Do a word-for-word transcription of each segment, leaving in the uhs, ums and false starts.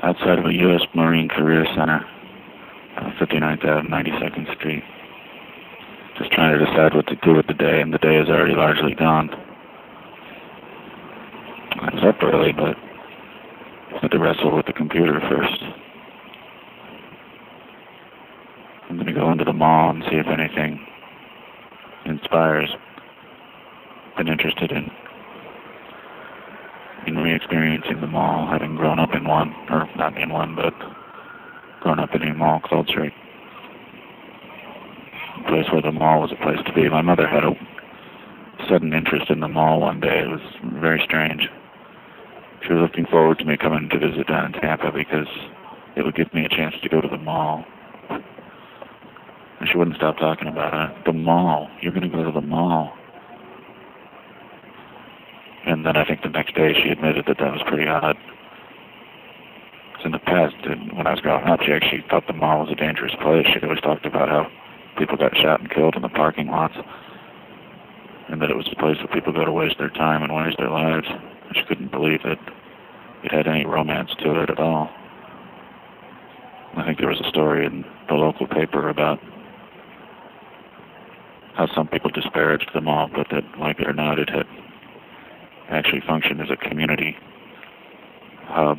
outside of a U S Marine Career Center, uh, fifty-ninth Avenue, ninety-second Street. Just trying to decide what to do with the day, and the day is already largely gone. I was up early, but I had to wrestle with the computer first. I'm going to go into the mall and see if anything inspires. Been interested in in re-experiencing the mall, having grown up in one, or not in one, but grown up in a mall culture. A place where the mall was a place to be. My mother had a sudden interest in the mall one day. It was very strange. She was looking forward to me coming to visit down in Tampa because it would give me a chance to go to the mall. And she wouldn't stop talking about it. The mall. You're going to go to the mall. And then I think the next day she admitted that that was pretty odd. Because in the past, when I was growing up, she actually thought the mall was a dangerous place. She'd always talked about how people got shot and killed in the parking lots. And that it was a place where people go to waste their time and waste their lives. And she couldn't believe that it had any romance to it at all. I think there was a story in the local paper about how some people disparaged the mall, but that, like it or not, it had actually functioned as a community hub,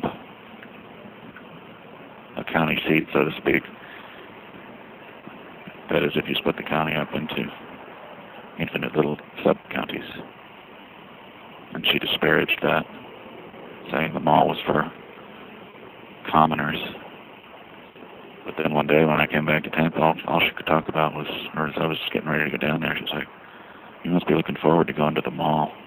a county seat, so to speak. That is, if you split the county up into infinite little sub-counties. And she disparaged that, saying the mall was for commoners. But then one day when I came back to Tampa, all, all she could talk about was, or as I was getting ready to go down there, she was like, "You must be looking forward to going to the mall."